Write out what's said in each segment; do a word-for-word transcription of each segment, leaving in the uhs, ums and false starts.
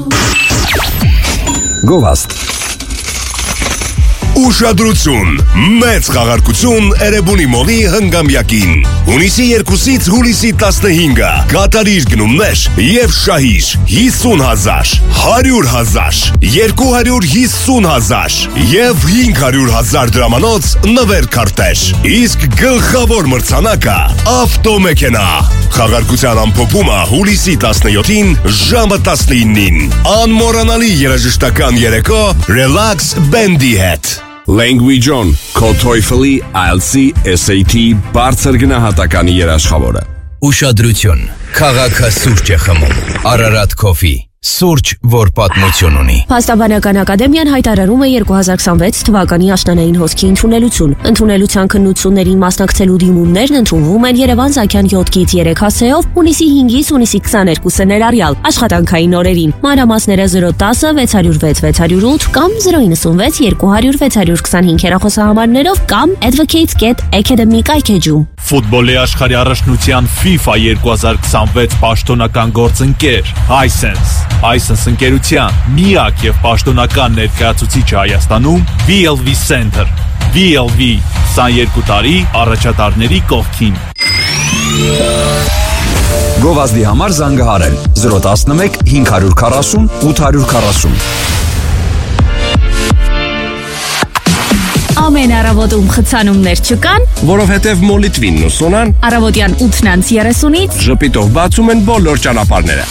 Գովաստ Ուշադրություն, մեծ խաղարկություն Էրեբունի մոլի հնգամյակին։ Հունիսի երկուսից հուլիսի տասնհինգը կատարիր գնումներ և շահիր հիսուն հազար, հարյուր հազար, երկու հարյուր հիսուն հազար և հինգ հարյուր հազար դրամանոց նվեր քարտեր։ Իսկ գլխավոր մրցանակը ավտոմեքենա։ Խաղարկության ամփոփումը հուլիսի տասնյոթին ժամը տասնինին։ Անմոռանալի երաժշտական երեկո Relax Band-ի հետ։ Language On, քո TOEFL-ի, I E L T S-ի, S A T-ի բարձր գնահատականի երաշխավորը։ Ուշադրություն, քաղաքը սուրճ է խմում, Ararat Coffee, սուրճ, որ պատմություն ունի։ Փաստաբանական ակադեմիան հայտարարում է երկու հազար քսանվեց թվականի աշնանային հոսքի ընդունելություն։ Ընդունելության քննություններին մասնակցելու դիմումներն ընդունվում են Երևան Զաքյան յոթ երեք հասեով հունիսի հինգից հունիսի քսաներկուսը ներառյալ աշխատանքային օրերին։ Մանրամասները զրո տասը վեց հարյուր վեց վեց հարյուր ութ կամ զրո նվսանվեց երկու հարյուր վեց հարյուր քսանհինգ հեռախոսահամարներով կամ advocates get academy կայքեջում։ Ֆուտբոլի աշխարհի առաջնության FIFA երկու հազար քսանվեց պաշտոնական գործընկեր Hisense Hisense ընկերության միակ եւ պաշտոնական ներկայացուցիչը Հայաստանում V L V Center V L V քսաներկու տարի առաջատարների կողքին Գովազդի համար զանգահարել զրո տասնմեկ հինգ հարյուր քառասուն ութ հարյուր քառասուն։ Ամեն առավոտում խցանումներ չկան, որովհետև մոլիտվինն ու սոնան առավոտյան ութից երեսունից ժպիտով բացում են բոլոր ճանապարհները։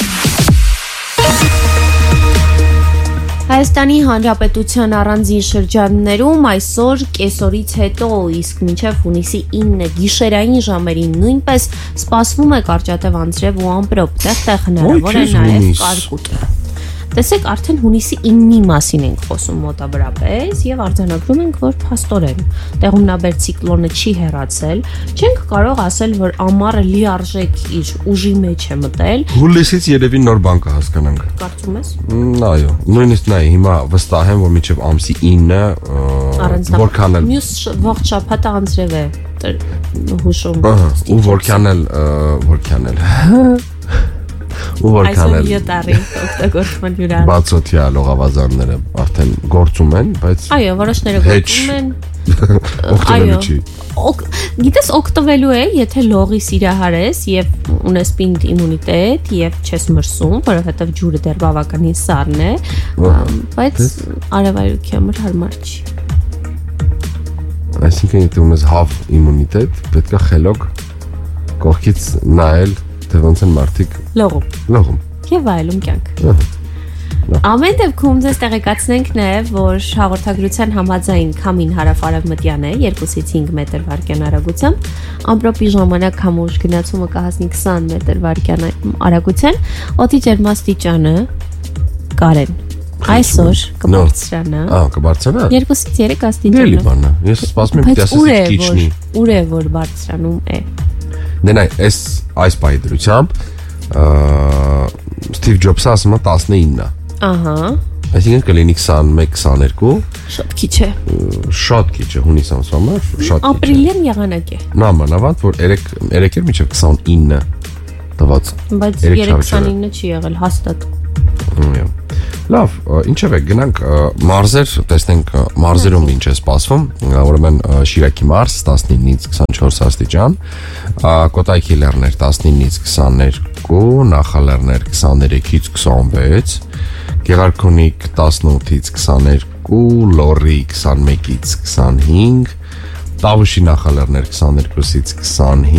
Հայաստանի Հանրապետության առանձին շրջաններում այսօր կեսօրից հետո, իսկ մինչև հունիսի ինը գիշերային ժամերին նույնպես սպասվում է կարճատև անձրև ու ամպրոպ, տեղ-տեղ հնարավոր է նաև կարկուտ։ Տեսեք, արդեն հունիսի ինի մասին ենք խոսում մոտավորապես եւ արձանագրում ենք, որ փաստորեն տեղումնաբեր ցիկլոնը չի հեռացել, չենք կարող ասել, որ ամառը լիարժեք իր ուժի մեջ է մտել։ Հուլիսից երևի նոր բան կհասկանանք։ Կարծում ես։ Այո, նույնիսկ նայ, հիմա վստահ եմ, որ մինչև ամսի ինը որքան էլ մյուս ողջ շաբաթը անձրև է հուշում։ Ու որքան էլ որքան էլ ու որքան էլ յետարին օգտագործման հյուրան բացօթյա լողավազանները արդեն գործում են, բայց այո, որոշները գործում են օգտվելու չի։ Գիտես օգտվելու է, եթե լողի սիրահարես եւ ունես պինդ իմունիտետ եւ չես մրսում, որովհետեւ ջուրը դեռ բավականին սառն է, բայց արևայրուքի համար հարմար չի։ Այսինքն եթե ունես հավ իմունիտետ, պետք է խելոք կողքից նայել թե ոնց են մարդիկ լողում։ Լողում։ Եվ այլում կյանք։ Ամեն դեպքում ձեզ տեղեկացնենք նաև, որ հաղորդագրության համաձայն քամին հարավ-արևմտյան է երկուսից հինգ մետր վարկյան արագությամբ, ամպրոպի ժամանակ քամուշ գնացումը կհասնի քսան մետր վարկյան արագության, օդի ջերմաստիճանը Կարեն այսօր կբարձրանա։ Ահա, կբարձրանա։ երկուսից երեք աստիճան։ Դելի բան է։ Ես սպասում եմ, թե ասես քիչնի։ Ուր է որ բարձրանում է։ Դե նայ, այս այս բայդրությամբ Ստիվ Ջոբսը ասում է տասնինը։ Ահա։ Այսինքն կլինի քսանմեկ քսաներկու։ Շատ քիչ է։ Շատ քիչ է հունիս ամսվա համար, շատ քիչ։ Ապրիլյան եղանակ է։ Նամանավանդ որ երեք էր մինչև քսանինը տված։ Բայց երեք քսանինը չի եղել հաստատ։ Լավ, ինչև է, գնանք մարզեր, տեսնենք մարզերում ինչ է սպասվում, ուրեմն Շիրակի մարզ տասնինից քսանչորս աստիճան, Կոտայքի լեռներ տասնինից քսաներկու, Նախալեռներ քսաներեքից քսանվեց, Գեղարքունիք տասնութից քսաներկու, Լոռի քսանմեկից քսանհինգ, Տավուշի Նախալեռներ քսաներկուսից քսանհինգ